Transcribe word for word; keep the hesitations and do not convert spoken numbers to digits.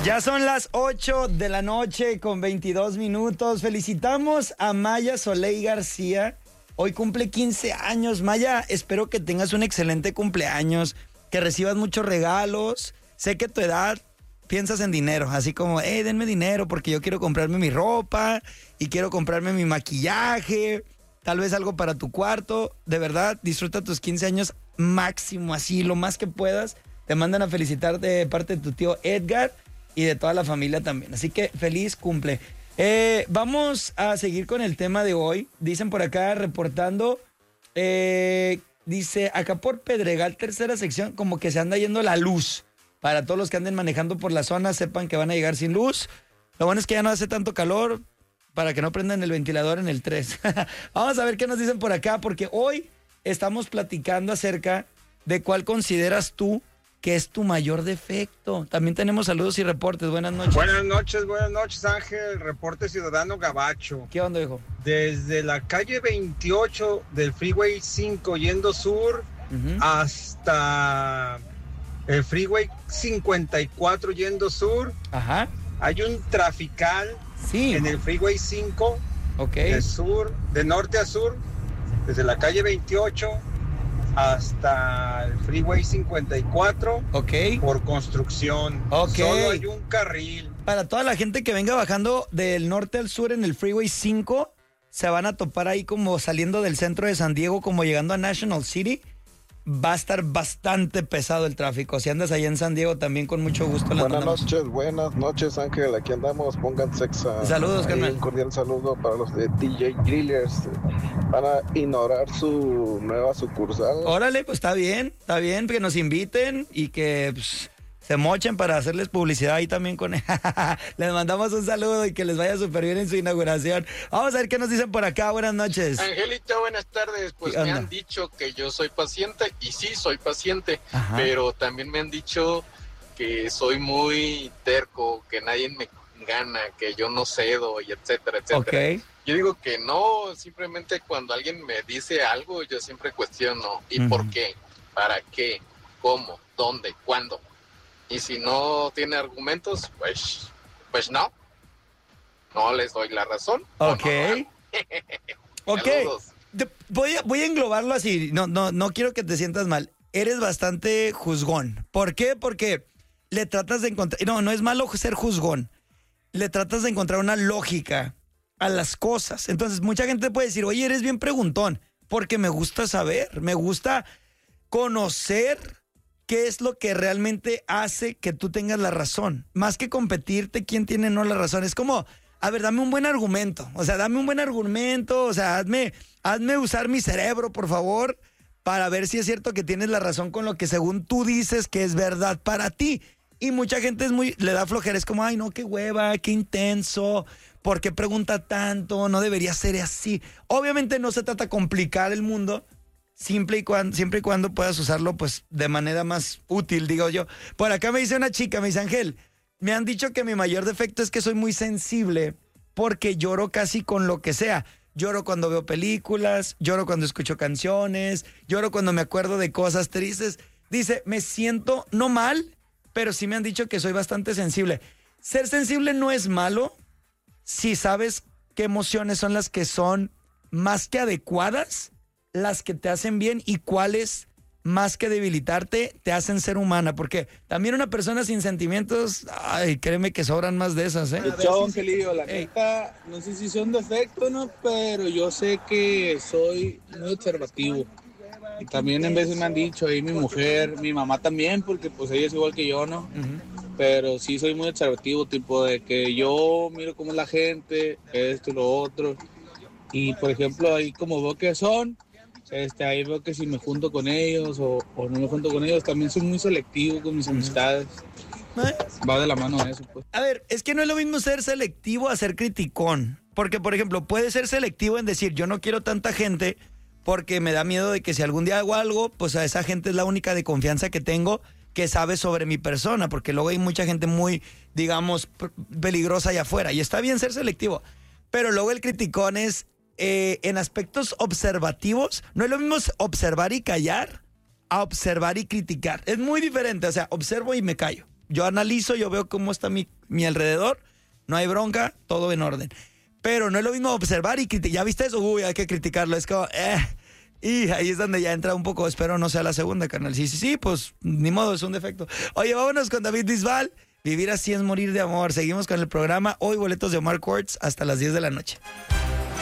Ya son las ocho de la noche con veintidós minutos. Felicitamos a Maya Soleil García. Hoy cumple quince años. Maya, espero que tengas un excelente cumpleaños, que recibas muchos regalos. Sé que tu edad piensas en dinero, así como, hey, denme dinero porque yo quiero comprarme mi ropa y quiero comprarme mi maquillaje, tal vez algo para tu cuarto. De verdad, disfruta tus quince años máximo, así, lo más que puedas. Te mandan a felicitar de parte de tu tío Edgar y de toda la familia también. Así que feliz cumple. Eh, vamos a seguir con el tema de hoy. Dicen por acá, reportando, eh, dice, acá por Pedregal, tercera sección, como que se anda yendo la luz. Para todos los que anden manejando por la zona, sepan que van a llegar sin luz. Lo bueno es que ya no hace tanto calor, para que no prendan el ventilador en el tres. Vamos a ver qué nos dicen por acá, porque hoy estamos platicando acerca de cuál consideras tú que es tu mayor defecto. También tenemos saludos y reportes. Buenas noches. Buenas noches, buenas noches, Ángel. Reporte Ciudadano Gabacho. ¿Qué onda, hijo? Desde la calle veintiocho del Freeway cinco yendo sur, uh-huh, hasta el Freeway cincuenta y cuatro yendo sur. Ajá. Hay un trafical, sí, en el Freeway cinco, okay, de sur, de norte a sur, desde la calle veintiocho hasta el Freeway cincuenta y cuatro, okay, por construcción. Okay. Solo hay un carril. Para toda la gente que venga bajando del norte al sur en el Freeway cinco, se van a topar ahí como saliendo del centro de San Diego, como llegando a National City. Va a estar bastante pesado el tráfico. Si andas allá en San Diego, también con mucho gusto. Buenas noches, buenas noches, Ángel. Aquí andamos, pongan sexa. Saludos, carnal. Un cordial saludo para los de D J Grillers. Van a inaugurar su nueva sucursal. Órale, pues está bien, está bien que nos inviten y que pues, se mochen para hacerles publicidad ahí también con... Les mandamos un saludo y que les vaya súper bien en su inauguración. Vamos a ver qué nos dicen por acá. Buenas noches. Angelito, buenas tardes. Pues me han dicho que yo soy paciente y sí, soy paciente. Ajá. Pero también me han dicho que soy muy terco, que nadie me gana, que yo no cedo y etcétera, etcétera. Okay. Yo digo que no, simplemente cuando alguien me dice algo, yo siempre cuestiono. ¿Y uh-huh, por qué? ¿Para qué? ¿Cómo? ¿Dónde? ¿Cuándo? Y si no tiene argumentos, pues, pues no. No les doy la razón. Ok. No, ok. Voy a, voy a englobarlo así. No, no, no quiero que te sientas mal. Eres bastante juzgón. ¿Por qué? Porque le tratas de encontrar... No, no es malo ser juzgón. Le tratas de encontrar una lógica a las cosas. Entonces, mucha gente puede decir, oye, eres bien preguntón. Porque me gusta saber. Me gusta conocer... ¿qué es lo que realmente hace que tú tengas la razón? Más que competirte, ¿quién tiene no la razón? Es como, a ver, dame un buen argumento. O sea, dame un buen argumento. O sea, hazme, hazme usar mi cerebro, por favor, para ver si es cierto que tienes la razón con lo que según tú dices que es verdad para ti. Y mucha gente es muy, le da flojera. Es como, ay, no, qué hueva, qué intenso. ¿Por qué pregunta tanto? No debería ser así. Obviamente no se trata de complicar el mundo. Siempre y, cuando, siempre y cuando puedas usarlo pues de manera más útil, digo yo. Por acá me dice una chica, me dice, Ángel, me han dicho que mi mayor defecto es que soy muy sensible porque lloro casi con lo que sea. Lloro cuando veo películas, lloro cuando escucho canciones, lloro cuando me acuerdo de cosas tristes. Dice, me siento no mal, pero sí me han dicho que soy bastante sensible. Ser sensible no es malo si sabes qué emociones son las que son más que adecuadas, las que te hacen bien y cuáles más que debilitarte te hacen ser humana, porque también una persona sin sentimientos, ay, créeme que sobran más de esas, ¿eh? Chao, Angelillo, la neta, no sé si son defectos, ¿no? Pero yo sé que soy muy observativo. Y también en veces me han dicho ahí mi mujer, mi mamá también, porque pues ella es igual que yo, ¿no? Uh-huh. Pero sí soy muy observativo, tipo de que yo miro cómo es la gente, esto y lo otro. Y por ejemplo, ahí como veo que son, Este, ahí veo que si me junto con ellos o, o no me junto con ellos, también soy muy selectivo con mis amistades. ¿Eh? Va de la mano eso, pues. A ver, es que no es lo mismo ser selectivo a ser criticón. Porque, por ejemplo, puede ser selectivo en decir, yo no quiero tanta gente porque me da miedo de que si algún día hago algo, pues a esa gente es la única de confianza que tengo que sabe sobre mi persona. Porque luego hay mucha gente muy, digamos, peligrosa allá afuera. Y está bien ser selectivo. Pero luego el criticón es... Eh, en aspectos observativos, no es lo mismo observar y callar a observar y criticar. Es muy diferente, o sea, observo y me callo. yo analizo, yo veo cómo está mi, mi alrededor, no hay bronca, todo en orden. Pero no es lo mismo observar y criticar. ¿Ya viste eso? Uy, hay que criticarlo. Es como, eh. Y ahí es donde ya entra un poco, espero no sea la segunda, carnal. Sí, sí, sí, pues ni modo, es un defecto. Oye, vámonos con David Bisbal. Vivir así es morir de amor. Seguimos con el programa. Hoy boletos de Omar Courtz hasta las diez de la noche.